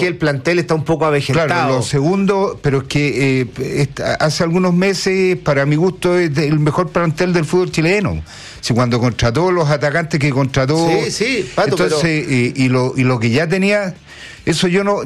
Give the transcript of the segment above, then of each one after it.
que el plantel está un poco avejentado. Claro, lo segundo, pero es que hace algunos meses, para mi gusto, es el mejor plantel del fútbol chileno. Si cuando contrató los atacantes que contrató, sí, Pato, entonces y lo que ya tenía, eso yo no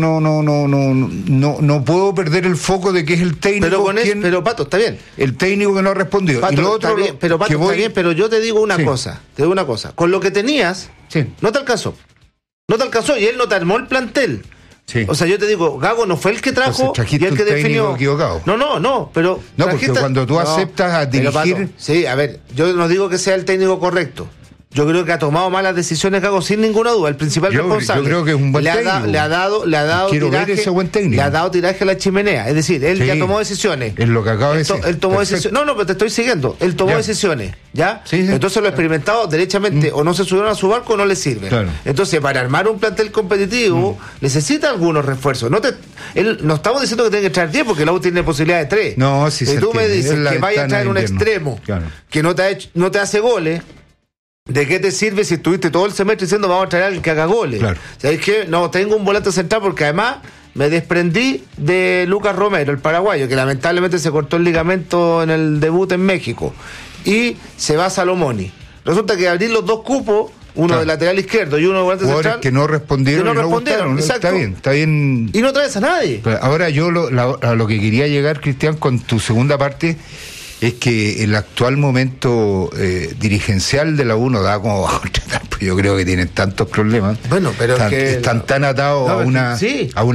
puedo perder el foco de que es el técnico. Pero Pato, está bien. El técnico que no ha respondido. Pato, y lo otro, está bien, pero Pato, está bien, pero yo te digo una cosa, con lo que tenías, no te alcanzó. No te alcanzó y él no te armó el plantel. Sí. O sea, yo te digo, Gago no fue el que trajo y el que definió. Equivocado. No, pero no, porque cuando tú aceptas a dirigir. Pato, sí, a ver, yo no digo que sea el técnico correcto. Yo creo que ha tomado malas decisiones Gago sin ninguna duda, el principal responsable. Yo creo que es un buen técnico. Le ha dado quiero tiraje, ver ese buen técnico. Le ha dado tiraje a la chimenea, es decir, él ya tomó decisiones. Es lo que acaba de decir. Él tomó decisiones. No, pero te estoy siguiendo. Él tomó decisiones, ¿ya? Sí. Entonces lo experimentado derechamente o no se subieron a su barco o no le sirve. Claro. Entonces, para armar un plantel competitivo necesita algunos refuerzos. No estamos diciendo que tiene que traer 10 porque la U tiene posibilidad de 3. No, si tú me dices que vaya a traer un extremo que no te hace goles, ¿de qué te sirve si estuviste todo el semestre diciendo vamos a traer a alguien que haga goles? Claro. ¿Sabes qué? No, tengo un volante central porque además me desprendí de Lucas Romero, el paraguayo, que lamentablemente se cortó el ligamento en el debut en México. Y se va Salomoni. Resulta que abrir los dos cupos, uno de lateral izquierdo y uno de volante central, que no respondieron. Exacto. Está bien. Y no traes a nadie. Ahora yo a lo que quería llegar, Cristian, con tu segunda parte, es que el actual momento dirigencial de la U no da como bajo tratar, pues yo creo que tienen tantos problemas. Bueno, pero están tan atados a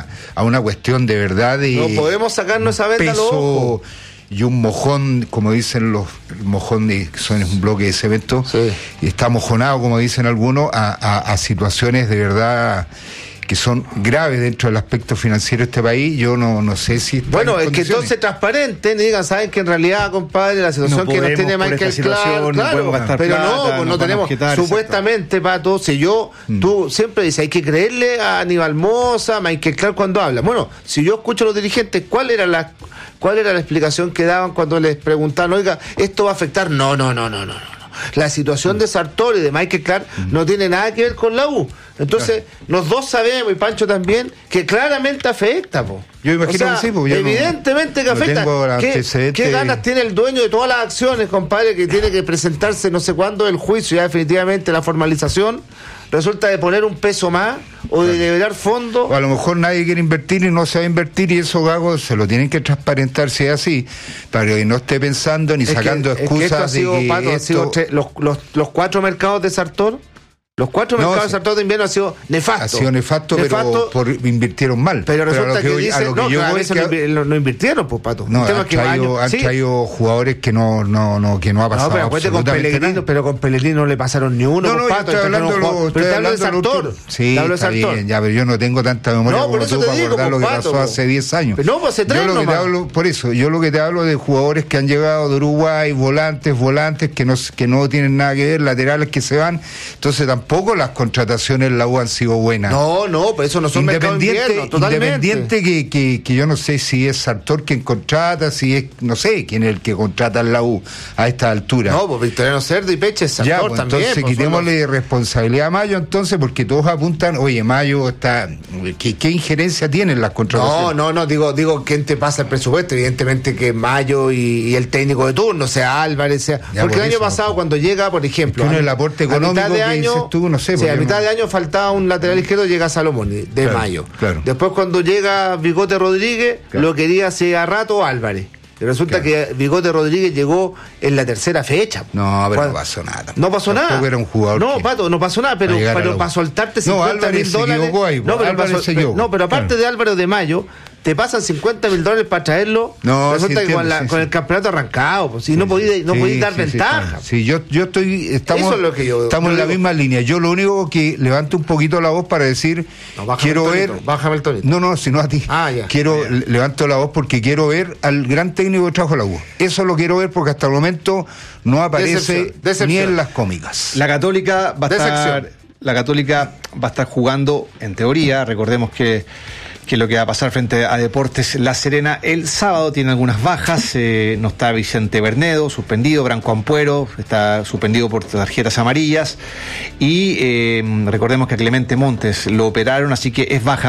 una cuestión de verdad y no podemos sacarnos esa venda peso y un mojón, como dicen el mojón son un bloque de cemento, y está mojonado, como dicen algunos, a situaciones de verdad que son graves dentro del aspecto financiero de este país. Yo no sé si bueno, es que entonces transparenten y digan, saben que en realidad, compadre, la situación que nos tiene Michael Clark, claro, pero no tenemos, supuestamente, Pato, si tú siempre dices, hay que creerle a Aníbal Mosa, a Michael Clark cuando habla. Bueno, si yo escucho a los dirigentes, ¿cuál era la explicación que daban cuando les preguntaban, oiga, esto va a afectar? No. La situación de Sartori y de Michael Clark no tiene nada que ver con la U. Entonces, los dos sabemos, y Pancho también, que claramente afecta, po. Yo imagino que sí, pues evidentemente que afecta. ¿Qué ganas tiene el dueño de todas las acciones, compadre, que tiene que presentarse no sé cuándo el juicio, ya definitivamente la formalización? Resulta de poner un peso más o de liberar fondos. O a lo mejor nadie quiere invertir y no se va a invertir, y eso, Gago, se lo tienen que transparentar si es así, para que no esté pensando ni sacando excusas de que los 4 mercados de Sartor. Los 4 mercados de Sartor de invierno han sido nefasto. Ha sido nefasto, pero invirtieron mal. Pero resulta que dicen, no invirtieron, pues, Pato. No, han traído jugadores que no ha pasado. No, pero con Pellegrini no le pasaron ni uno, Pato. Estoy hablando de Sartor. Sí, está bien, ya, pero yo no tengo tanta memoria como tú para acordar lo que pasó hace 10 años. Pero no, pues hace 3 Por eso, yo lo que te hablo de jugadores que han llegado de Uruguay, volantes que no tienen nada que ver, laterales que se van. Entonces tampoco las contrataciones en la U han sido buenas. No, pero eso no son mercados de invierno, totalmente. Independiente que yo no sé si es Sartor quien contrata, si es, no sé, quién es el que contrata en la U a esta altura. No, pues Victoriano Cerdo y Peche es Sartor pues, también. Entonces quitémosle responsabilidad a Mayo, entonces, porque todos apuntan, oye, Mayo está... ¿Qué injerencia tiene en las contrataciones? No, digo, ¿quién te pasa el presupuesto? Evidentemente que Mayo y el técnico de turno, sea Álvarez, sea... Porque el año pasado, cuando llega, por ejemplo... Uno el aporte económico que dices tú, no sé. A mitad de año faltaba un lateral izquierdo, llega Salomón de Mayo. Claro. Después, cuando llega Bigote Rodríguez, lo quería hace a rato Álvarez. Y resulta que Bigote Rodríguez llegó en la tercera fecha. No, pero no pasó nada. No pasó nada. Era un jugador. No, Pato, no pasó nada, pero para soltarte $50,000. No, pero aparte de Álvaro de Mayo, te pasan $50,000 para traerlo. No, resulta que con el campeonato arrancado, pues, si no podís dar ventaja. Sí, yo estamos en la misma línea. Yo lo único que levanto un poquito la voz para decir, bájame el tonito. No, sino a ti. Levanto la voz porque quiero ver al gran técnico que trajo la U. Eso lo quiero ver porque hasta el momento no aparece ni en las cómicas. La Católica va a estar jugando, en teoría, recordemos que lo que va a pasar frente a Deportes La Serena el sábado tiene algunas bajas. No está Vicente Bernedo, suspendido. Branco Ampuero está suspendido por tarjetas amarillas, y recordemos que a Clemente Montes lo operaron, así que es baja